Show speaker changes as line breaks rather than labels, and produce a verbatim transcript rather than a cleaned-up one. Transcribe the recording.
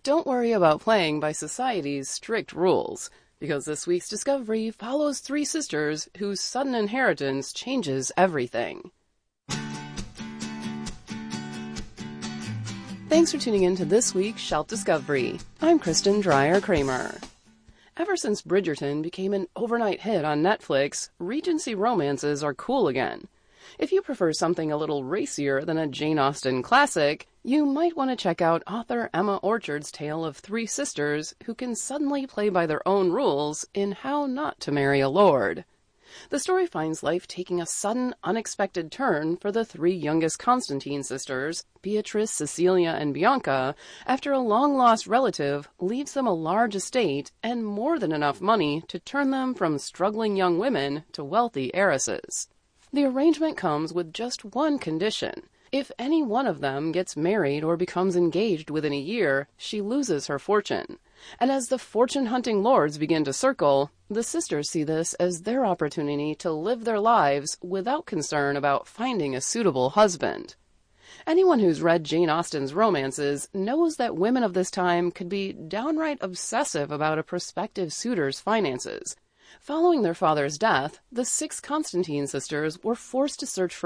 Don't worry about playing by society's strict rules, because this week's discovery follows three sisters whose sudden inheritance changes everything. Thanks for tuning in to this week's Shelf Discovery. I'm Kristen Dreyer-Kramer. Ever since Bridgerton became an overnight hit on Netflix, Regency romances are cool again. If you prefer something a little racier than a Jane Austen classic, you might want to check out author Emma Orchard's tale of three sisters who can suddenly play by their own rules in How Not to Marry a Lord. The story finds life taking a sudden, unexpected turn for the three youngest Constantine sisters, Beatrice, Cecilia, and Bianca, after a long-lost relative leaves them a large estate and more than enough money to turn them from struggling young women to wealthy heiresses. The arrangement comes with just one condition. If any one of them gets married or becomes engaged within a year, she loses her fortune. And as the fortune-hunting lords begin to circle, the sisters see this as their opportunity to live their lives without concern about finding a suitable husband. Anyone who's read Jane Austen's romances knows that women of this time could be downright obsessive about a prospective suitor's finances. Following their father's death, the six Constantine sisters were forced to search for